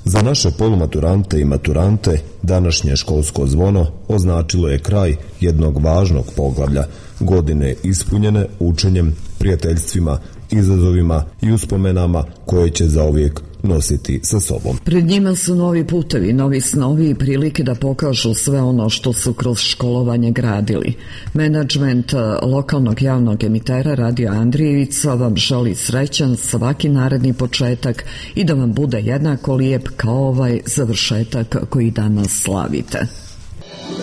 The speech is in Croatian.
Za naše polumaturante i maturante današnje školsko zvono označilo je kraj jednog važnog poglavlja, godine ispunjene učenjem, prijateljstvima, izazovima i uspomenama koje će zauvijek nositi sa sobom. Pred njima su novi putevi, novi snovi i prilike da pokažu sve ono što su kroz školovanje gradili. Menadžment lokalnog javnog emitera Radio Andrijevica vam želi srećan svaki naredni početak i da vam bude jednako lijep kao ovaj završetak koji danas slavite.